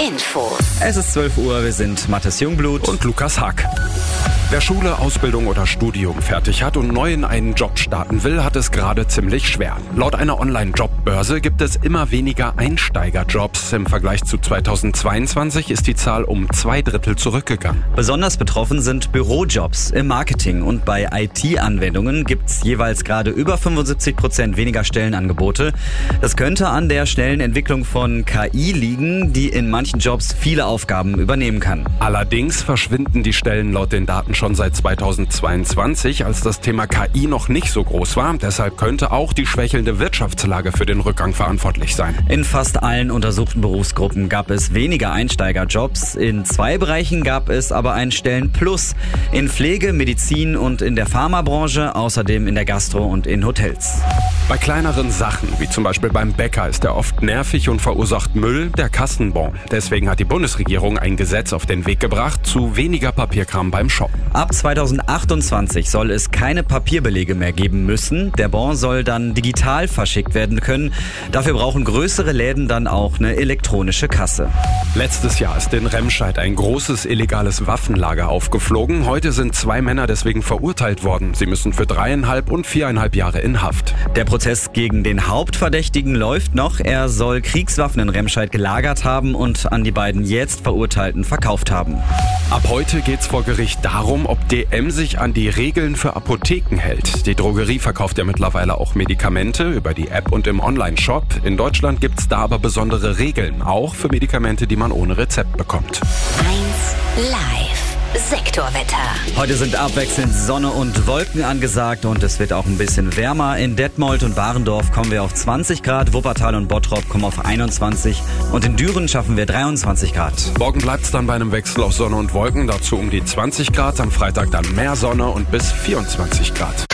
Info. Es ist 12 Uhr, wir sind Mathis Jungblut und Lukas Hack. Wer Schule, Ausbildung oder Studium fertig hat und neu in einen Job starten will, hat es gerade ziemlich schwer. Laut einer Online-Jobbörse gibt es immer weniger Einsteigerjobs. Im Vergleich zu 2022 ist die Zahl um 2/3 zurückgegangen. Besonders betroffen sind Bürojobs im Marketing und bei IT-Anwendungen gibt es jeweils gerade über 75% weniger Stellenangebote. Das könnte an der schnellen Entwicklung von KI liegen, die in manchen Jobs viele Aufgaben übernehmen kann. Allerdings verschwinden die Stellen laut den Daten schon seit 2022, als das Thema KI noch nicht so groß war. Deshalb könnte auch die schwächelnde Wirtschaftslage für den Rückgang verantwortlich sein. In fast allen untersuchten Berufsgruppen gab es weniger Einsteigerjobs. In 2 Bereichen gab es aber einen Stellenplus. In Pflege, Medizin und in der Pharmabranche, außerdem in der Gastro und in Hotels. Bei kleineren Sachen, wie zum Beispiel beim Bäcker, ist er oft nervig und verursacht Müll, der Kassenbon. Deswegen hat die Bundesregierung ein Gesetz auf den Weg gebracht zu weniger Papierkram beim Shoppen. Ab 2028 soll es keine Papierbelege mehr geben müssen. Der Bon soll dann digital verschickt werden können. Dafür brauchen größere Läden dann auch eine elektronische Kasse. Letztes Jahr ist in Remscheid ein großes illegales Waffenlager aufgeflogen. Heute sind 2 Männer deswegen verurteilt worden. Sie müssen für 3,5 und 4,5 Jahre in Haft. Der Prozess gegen den Hauptverdächtigen läuft noch. Er soll Kriegswaffen in Remscheid gelagert haben und an die beiden jetzt Verurteilten verkauft haben. Ab heute geht's vor Gericht darum, ob DM sich an die Regeln für Apotheken hält. Die Drogerie verkauft ja mittlerweile auch Medikamente über die App und im Online-Shop. In Deutschland gibt's da aber besondere Regeln, auch für Medikamente, die man ohne Rezept bekommt. 1 Live. Sektorwetter. Heute sind abwechselnd Sonne und Wolken angesagt und es wird auch ein bisschen wärmer. In Detmold und Warendorf kommen wir auf 20 Grad, Wuppertal und Bottrop kommen auf 21 und in Düren schaffen wir 23 Grad. Morgen bleibt's dann bei einem Wechsel aus Sonne und Wolken, dazu um die 20 Grad, am Freitag dann mehr Sonne und bis 24 Grad.